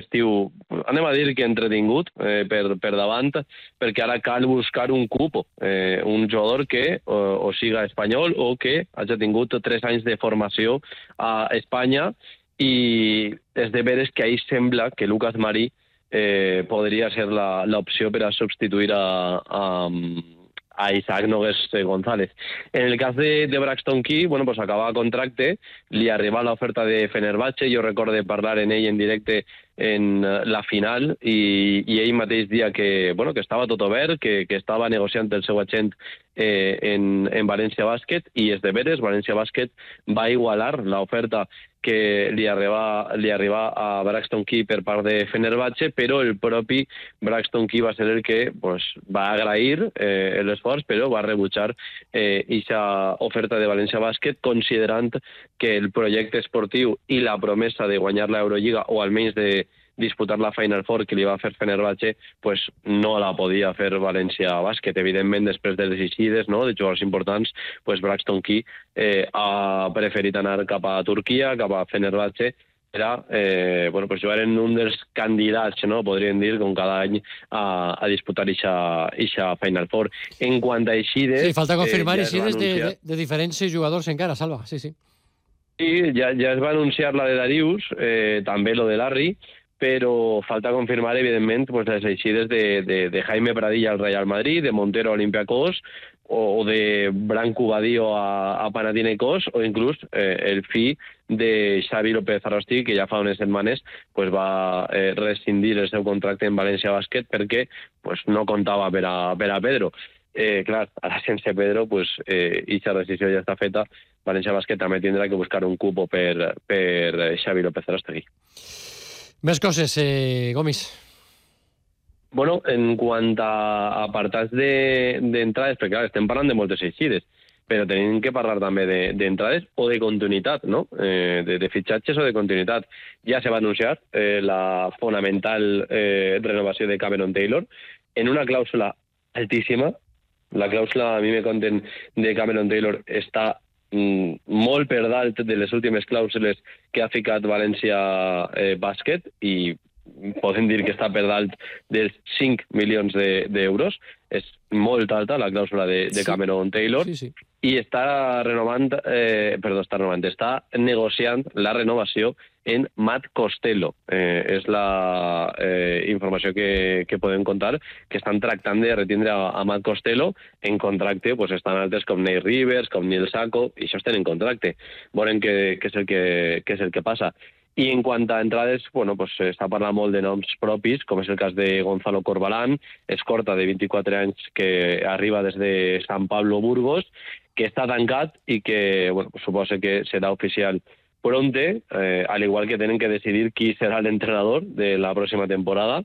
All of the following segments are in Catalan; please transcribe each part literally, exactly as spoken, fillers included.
estiu, anem a dir que entretingut eh, per, per davant, perquè ara cal buscar un cupo, eh, un jugador que o, o siga espanyol o que hagi tingut tres anys de formació a Espanya, i és de veres que ahir sembla que Lucas Marí eh, podria ser l'opció per a substituir a, a, a Isaac Nogués González. En el cas de, de Braxton Key, bueno, pues acaba contracte, li arriba l'oferta de Fenerbahce, jo recorde parlar en ell en directe en la final, i, i ell mateix dia que, bueno, que estava tot obert, que, que estava negociant el seu agent eh, en, en València Bàsquet, i és de veres, València Bàsquet va igualar l'oferta que li arriba, li arriba a Braxton Key per part de Fenerbahce, però el propi Braxton Key va ser el que pues, va agrair eh, l'esforç, però va rebutjar aquesta eh, oferta de València Bàsquet, considerant que el projecte esportiu i la promesa de guanyar l'Eurolliga, o almenys de disputar la Final Four que li va fer Fenerbahce, pues no la podia fer València Bàsquet. Evidentment, després de les eixides, no?, de jugadors importants, pues Braxton Key eh, ha preferit anar cap a Turquia, cap a Fenerbahce, per a eh, bueno, pues jugar en un dels candidats, no?, podríem dir, com cada any, a, a disputar aquesta Final Four. En quant a eixides... Sí, falta confirmar eh, ja eixides de, anunciar... de, de diferents jugadors encara, Salva, sí, sí. Sí, ja, ja es va anunciar la de Darius, eh, també lo de Larry, però falta confirmar, evidentment, pues, les eixides de, de, de Jaime Pradilla al Real Madrid, de Montero a Olympiacos, o de Branco Badio a, a Panathinaikos, o inclús eh, el fill de Xavi López Arrosti, que ja fa unes setmanes pues, va eh, rescindir el seu contracte en València Bàsquet perquè pues, no comptava per a, per a Pedro. Eh, clar, ara sense Pedro, pues, eh, aquesta decisió ja està feta. València Bàsquet també tindrà que buscar un cupo per, per Xavi López Arrosti. Més coses, eh, Gomis. Bueno, en quant a apartats d'entrades, de, perquè clar, estem parlant de moltes eixides, però tenim que parlar també d'entrades de, o de continuïtat, no? Eh, de, de fitxatges o de continuïtat. Ja se va anunciar eh, la fonamental eh, renovació de Cameron Taylor en una clàusula altíssima. La clàusula, a mi me conten, de Cameron Taylor està molt per dalt de les últimes clàusules que ha ficat València eh, Bàsquet, i podem dir que està per dalt dels cinc milions d'euros. És molt alta la clàusula de, de Cameron Taylor, sí, sí. I està renovant, eh, perdó, està renovant, està negociant la renovació en Matt Costello. Eh, és la eh, informació que, que podem contar, que estan tractant de retindre a, a Matt Costello en contracte, pues estan altres com Nate Rivers, com Neil Sacco, i això estan en contracte. Veurem què, què, és el que, què és el que passa. I en quant a entrades, bueno, pues està parlant molt de noms propis, com és el cas de Gonzalo Corbalán, escorta de vint-i-quatre anys que arriba des de San Pablo Burgos, que està tancat i que, bueno, pues suposa que serà oficial pronte, eh, al igual que tenen que decidir qui serà l'entrenador de la pròxima temporada.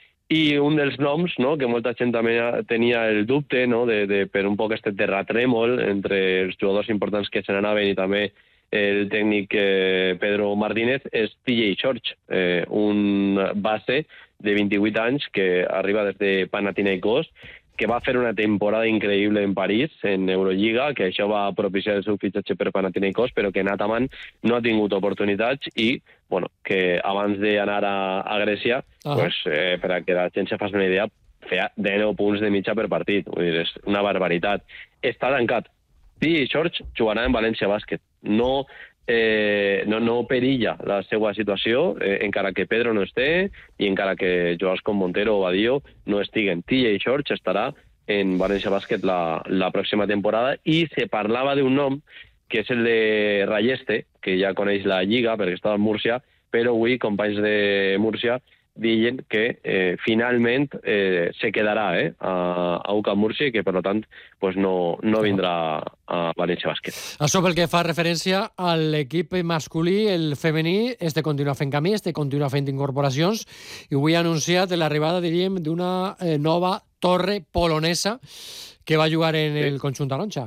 I un dels noms, no?, que molta gent també tenia el dubte, no?, de, de, per un poc este terratrèmol entre els jugadors importants que se n'anaven i també el tècnic eh, Pedro Martínez, és T J George, eh, un base de vint-i-vuit anys que arriba des de Panathinaikos, que va fer una temporada increïble en París, en Eurolliga, que això va propiciar el seu fitxatge per Panathinaikos, però que Nataman no ha tingut oportunitats i, bueno, que abans d'anar a, a Grècia, uh-huh. pues, eh, per a que la gent se faci una idea, feia dinou punts de mitja per partit. Vull dir, és una barbaritat. Està tancat. T J George jugarà en València Bàsquet. No, eh, no, no perilla la seva situació, eh, encara que Pedro no esté i encara que jugadors com Montero o Badio no estiguen. T J George estarà en València Bàsquet la, la pròxima temporada, i se parlava d'un nom que és el de Rayeste, que ja coneix la Lliga perquè està en Múrcia, però avui companys de Múrcia diuen que eh, finalment eh, se quedarà eh, a, a U C A M Múrcia, i que per tant pues no, no vindrà a València Bàsquet. Això pel que fa referència a l'equip masculí, el femení este continua fent camí, este continua fent incorporacions, i avui ha anunciat l'arribada, diríem, d'una eh, nova torre polonesa que va jugar en sí. el conjunt taronja.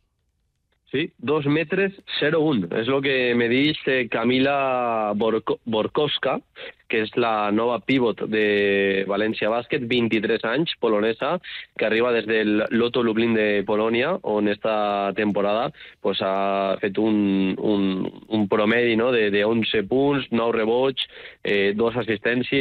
Sí, dos metres zero un. És el que me dix eh, Kamila Borko, Borkowska, que és la nova pivot de València Bàsquet, vint-i-tres anys, polonesa, que arriba des del Lotto Lublin de Polònia, on esta temporada pues, ha fet un, un, un promedi, no?, de, de onze punts, nou rebots, eh, dos assistències,